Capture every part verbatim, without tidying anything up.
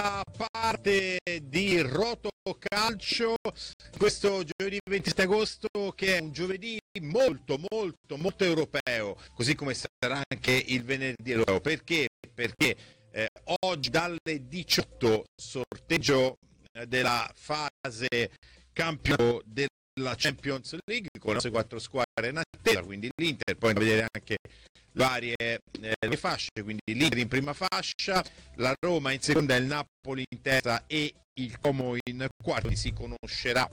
parte di Rotocalcio questo giovedì ventisette agosto, che è un giovedì molto molto molto europeo, così come sarà anche il venerdì europeo. Perché? Perché eh, oggi dalle diciotto sorteggio della fase campionato della Champions League con le nostre quattro squadre in attesa, quindi l'Inter, poi andiamo a vedere anche varie eh, fasce, quindi l'Inter in prima fascia, la Roma in seconda, il Napoli in terza e il Como in quarta. Si conoscerà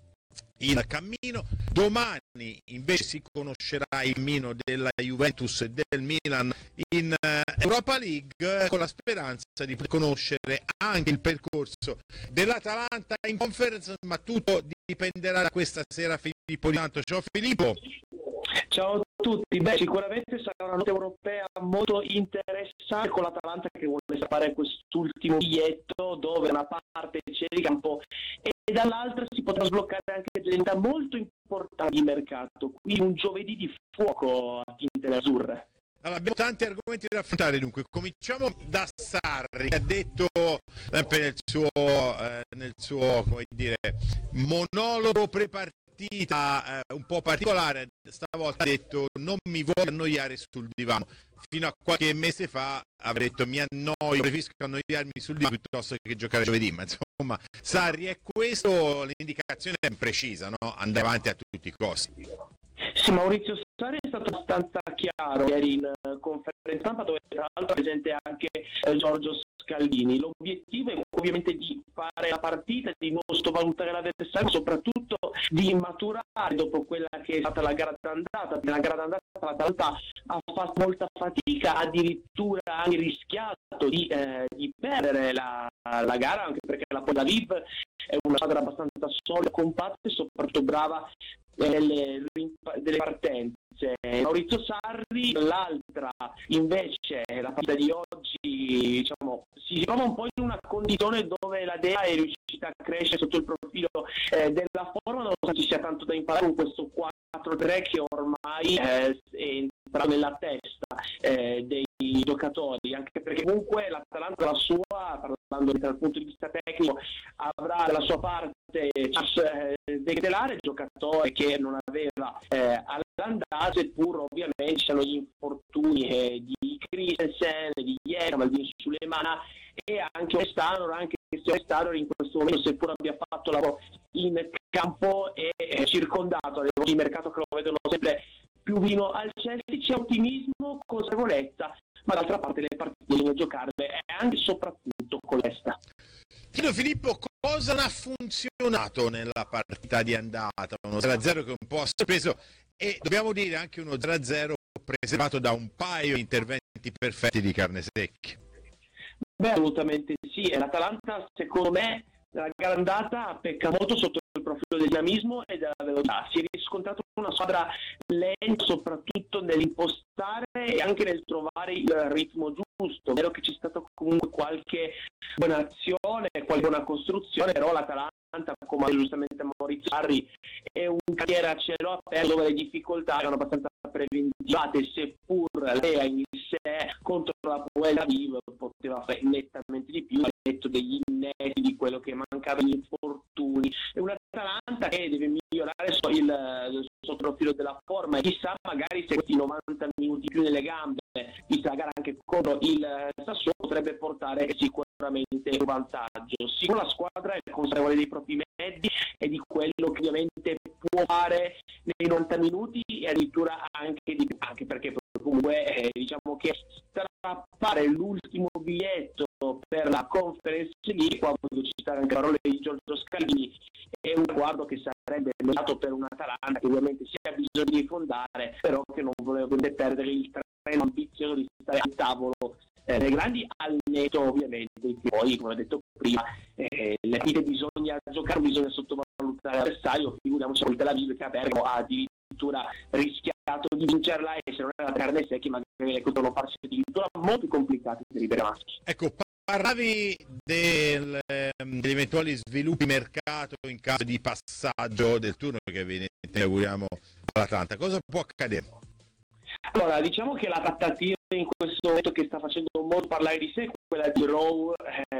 il cammino. Domani invece si conoscerà il cammino della Juventus e del Milan in Europa League, con la speranza di poter conoscere anche il percorso dell'Atalanta in Conference, ma tutto dipenderà da questa sera. Filippo Di Santo. Ciao Filippo. Ciao a tutti. Beh, sicuramente sarà una notte europea molto interessante, con l'Atalanta che vuole sapere quest'ultimo biglietto, dove da una parte c'è il campo e dall'altra si potrà sbloccare anche delle entità molto importanti di mercato, quindi un giovedì di fuoco a tinte azzurre. Allora, abbiamo tanti argomenti da affrontare, dunque cominciamo da Sarri, che ha detto sempre nel suo, eh, nel suo come dire, monologo prepartita eh, un po' particolare, stavolta ha detto: non mi voglio annoiare sul divano. Fino a qualche mese fa avrei detto: mi annoio, preferisco annoiarmi sul divano piuttosto che giocare giovedì. Ma insomma, Sarri è questo, l'indicazione è precisa, no? Andare avanti a tutti i costi. Sì, Maurizio Sarri è stato abbastanza chiaro ieri in uh, conferenza stampa, dove tra l'altro è presente anche uh, Giorgio Scalvini. L'obiettivo è ovviamente di fare la partita, di non sottovalutare l'avversario, soprattutto di maturare dopo quella che è stata la gara d'andata. Nella gara d'andata l'Atalanta ha fatto molta fatica, addirittura ha rischiato di, eh, di perdere la, la gara, anche perché la Tel Aviv è una squadra abbastanza solida, compatta e soprattutto brava delle, delle partenze. Maurizio Sarri, l'altra invece, la partita di oggi, diciamo, si trova un po' in una condizione dove la Dea è riuscita a crescere sotto il profilo eh, della forma, nonostante ci sia tanto da imparare con questo quattro tre che ormai eh, entra nella testa eh, dei giocatori, anche perché comunque l'Atalanta, la sua, parlando dal punto di vista tecnico, avrà dalla sua parte eh, De Ketelare, giocatore che non aveva eh, all'andata, seppur ovviamente ci sono gli infortuni eh, di Christensen, di Ieri, Maldini Sulemana e anche Estano, anche Estano in questo momento, seppur abbia fatto lavoro in campo, è, è circondato di mercato che lo vedono sempre più vicino al Chelsea. C'è ottimismo, consapevolezza, ma d'altra parte le partite bisogna giocarle e anche e soprattutto con l'esta. Filippo, cosa non ha funzionato nella partita di andata? Uno zero a zero che è un po' sorpreso, e dobbiamo dire anche uno zero a zero preservato da un paio di interventi perfetti di Carnesecchi. Beh, assolutamente sì, e l'Atalanta secondo me la gara andata pecca molto sotto il profilo del dinamismo e della velocità. Si è riscontrato una squadra lenta soprattutto nell'impostare e anche nel trovare il ritmo giusto. È vero che c'è stata comunque qualche buona azione, qualche buona costruzione, però l'Atalanta, come giustamente Maurizio Sarri, è un cantiere a cielo aperto dove le difficoltà erano abbastanza preventivate, seppur lei in sé contro la Tel Aviv poteva fare nettamente di più, ha detto degli innesti, di quello che mancava, gli infortuni. È un'Atalanta che deve migliorare so il, il suo profilo della forma, e chissà magari se questi novanta minuti più nelle gambe, vista la gara anche contro il Sassuolo, potrebbe portare sicuramente un vantaggio. Sicuro la squadra è consapevole dei propri mezzi e di quello che ovviamente può fare nei novanta minuti e addirittura anche di più, anche perché comunque eh, diciamo che strappare l'ultimo biglietto per la Conference League, qua voglio citare anche parole di Giorgio Scalvini, è un guardo che sarebbe dato per un'Atalanta che ovviamente si ha bisogno di fondare, però che non voleva perdere il treno ambizioso di stare al tavolo eh, dei grandi, al netto ovviamente di poi, come ho detto prima, eh, le partite bisogna giocare, bisogna sottovalutare l'avversario. Figuriamoci il Tel Aviv, che a Bergamo ha addirittura rischiato di vincerla, e se non è la carne secchi magari potevano farsi addirittura molto complicati per i bergamaschi. Ecco, parlavi del, degli eventuali sviluppi mercato in caso di passaggio del turno, che evidentemente auguriamo all'Atalanta. Cosa può accadere? Allora, diciamo che la trattativa in questo momento che sta facendo molto parlare di sé è quella di Rowe,